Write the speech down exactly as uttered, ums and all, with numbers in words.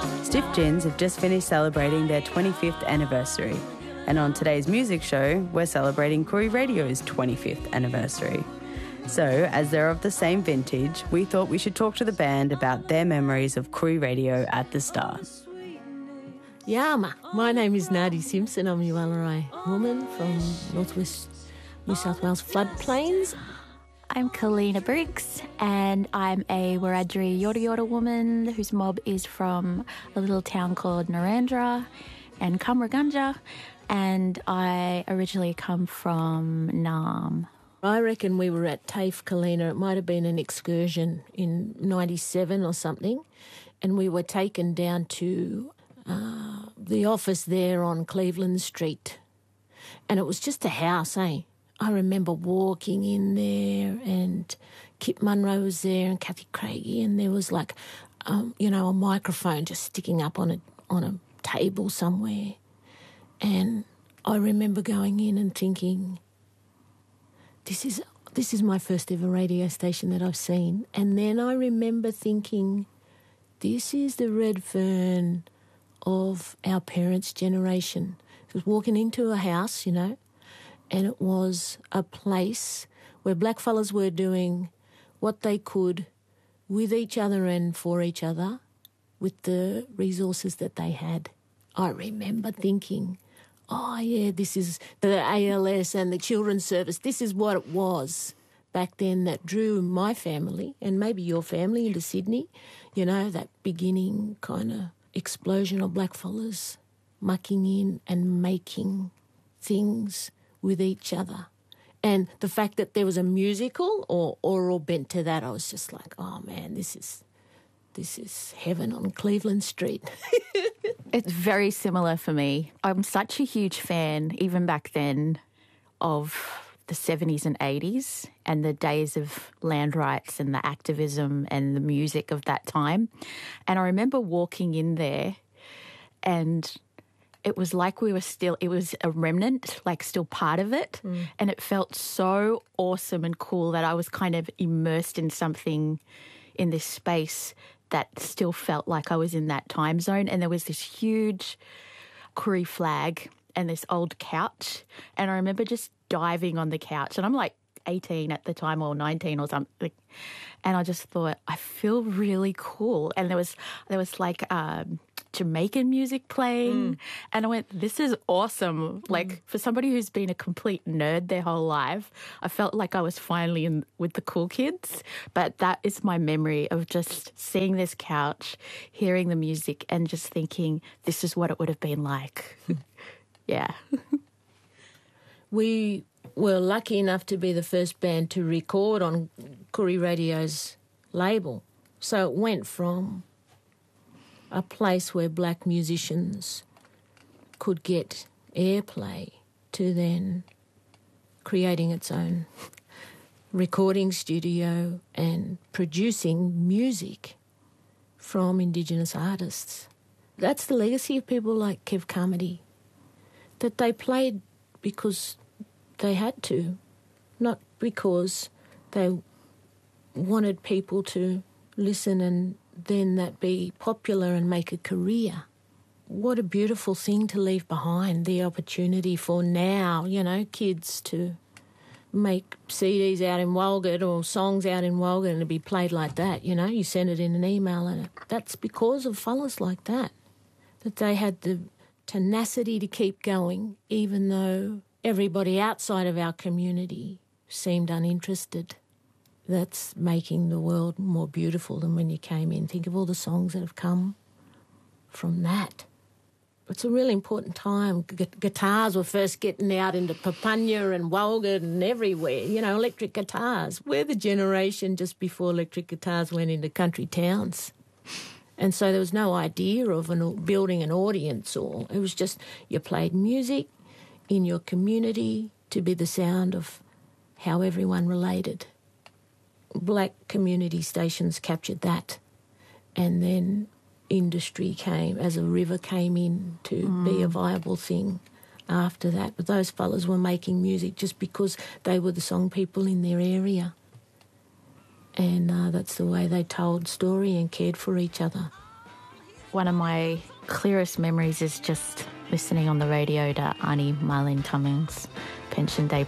Stiff Gins have just finished celebrating their twenty-fifth anniversary. And on today's music show, we're celebrating Koori Radio's twenty-fifth anniversary. So, as they're of the same vintage, we thought we should talk to the band about their memories of Koori Radio at the start. Yama. My name is Nadi Simpson. I'm a Yuwalarai woman from northwest New South Wales floodplains. I'm Kalina Briggs, and I'm a Wiradjuri Yorta Yorta woman whose mob is from a little town called Narendra and Kamragunja, and I originally come from Naarm. I reckon we were at TAFE, Kalina. It might have been an excursion in ninety-seven or something, and we were taken down to uh, the office there on Cleveland Street, and it was just a house, eh? I remember walking in there, and Kip Munro was there and Kathy Craigie, and there was like, um, you know, a microphone just sticking up on a on a table somewhere. And I remember going in and thinking, this is this is my first ever radio station that I've seen. And then I remember thinking, this is the Redfern of our parents' generation. I was walking into a house, you know, and it was a place where blackfellas were doing what they could with each other and for each other with the resources that they had. I remember thinking, oh, yeah, this is the A L S and the Children's Service. This is what it was back then that drew my family and maybe your family into Sydney, you know, that beginning kind of explosion of blackfellas mucking in and making things with each other. And the fact that there was a musical or oral bent to that, I was just like, oh man, this is this is heaven on Cleveland Street. It's very similar for me. I'm such a huge fan, even back then, of the seventies and eighties and the days of land rights and the activism and the music of that time. And I remember walking in there and it was like we were still, it was a remnant, like still part of it. Mm. And it felt so awesome and cool that I was kind of immersed in something in this space that still felt like I was in that time zone. And there was this huge Koori flag and this old couch. And I remember just diving on the couch. And I'm like eighteen at the time or nineteen or something. And I just thought, I feel really cool. And there was, there was like, um, Jamaican music playing, mm. and I went, this is awesome. Like, mm. for somebody who's been a complete nerd their whole life, I felt like I was finally in with the cool kids. But that is my memory of just seeing this couch, hearing the music, and just thinking, this is what it would have been like. Yeah. We were lucky enough to be the first band to record on Koori Radio's label. So it went from a place where black musicians could get airplay to then creating its own recording studio and producing music from Indigenous artists. That's the legacy of people like Kev Carmody, that they played because they had to, not because they wanted people to listen and then that be popular and make a career. What a beautiful thing to leave behind, the opportunity for now, you know, kids to make C Ds out in Walgett or songs out in Walgett and to be played like that, you know. You send it in an email and that's because of fellas like that, that they had the tenacity to keep going even though everybody outside of our community seemed uninterested. That's making the world more beautiful than when you came in. Think of all the songs that have come from that. It's a really important time. Gu- guitars were first getting out into Papunya and Walgett and everywhere, you know, electric guitars. We're the generation just before electric guitars went into country towns. And so there was no idea of an, building an audience, or it was just you played music in your community to be the sound of how everyone related. Black community stations captured that, and then industry came as a river came in to mm. be a viable thing after that. But those fellas were making music just because they were the song people in their area, and uh, that's the way they told story and cared for each other. one of my clearest memories is just listening on the radio to Auntie Marlene Cummings' Pension Day